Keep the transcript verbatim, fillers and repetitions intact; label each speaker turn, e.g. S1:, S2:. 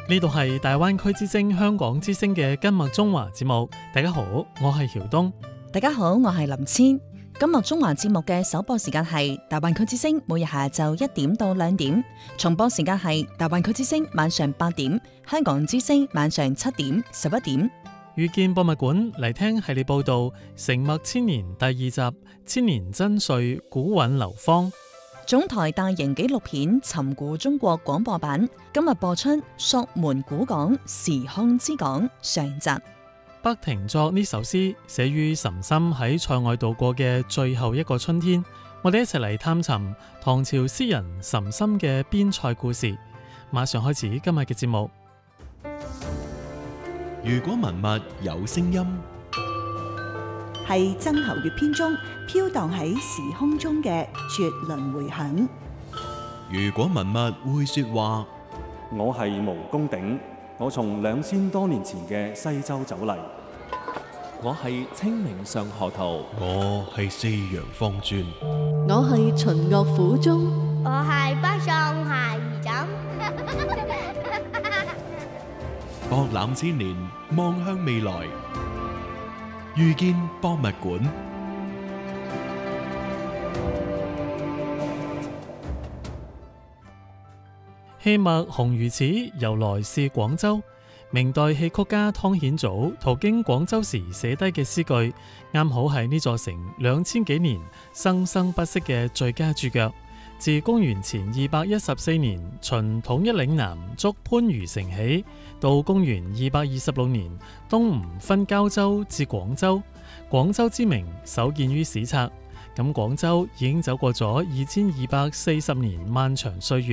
S1: 呢度係大灣區之聲香港之聲嘅今日中華節目。大家好，我係曉東。
S2: 大家好，我係林千。今日中華節目嘅首播時間係大灣區之聲，每日下晝一點到兩點；重播時間係大灣區之聲晚上八點，香港之聲晚上七點、十一點。
S1: 遇見博物館嚟聽系列報道《成墨千年》第二集《千年真髓古韻流芳》。
S2: 總台大型紀錄片《尋古中國》廣播版今日播出《朔門古港時空之港》上集。
S1: 北亭作呢首詩寫於岑參喺塞外度過嘅最後一個春天。我哋一齊嚟探尋唐朝詩人岑參嘅邊塞故事。馬上開始今日嘅節目。
S3: 如果文物有聲音，
S4: 係曾侯乙編中飄蕩喺時空中嘅絕倫迴響。
S3: 如果文物會說話，
S5: 我係毛公鼎，我從兩千多年前嘅西周走嚟。
S6: 我係清明上河圖，
S3: 我係四陽方尊，
S7: 我係秦樂府中，
S8: 我係北宋孩兒枕。
S3: 博覽千年，望向未來，遇見博物館。
S1: 戲墨紅如此，由來是廣州。明代戲曲家湯顯祖途經廣州時寫低嘅詩句，啱好係呢座城兩千幾年生生不息嘅最佳注腳。自公元前二百一十四年秦統一嶺南捉番禺城起，到公元二百二十六年東吳分交州至廣州，廣州之名首見於史冊。咁廣州已經走過咗二千二百四十年漫長歲月。